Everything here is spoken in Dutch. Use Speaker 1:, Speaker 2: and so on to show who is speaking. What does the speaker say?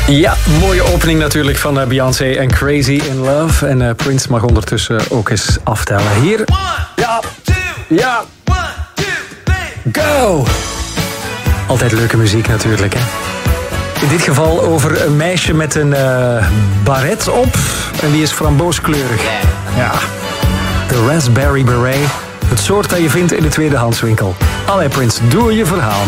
Speaker 1: Ja, mooie opening natuurlijk van Beyoncé en Crazy in Love. En Prince mag ondertussen ook eens aftellen. Hier. Ja. Ja. Go! Altijd leuke muziek natuurlijk, hè. In dit geval over een meisje met een baret op. En die is frambooskleurig. Ja. De Raspberry Beret. Het soort dat je vindt in de tweedehandswinkel. Allee Prince, doe je verhaal.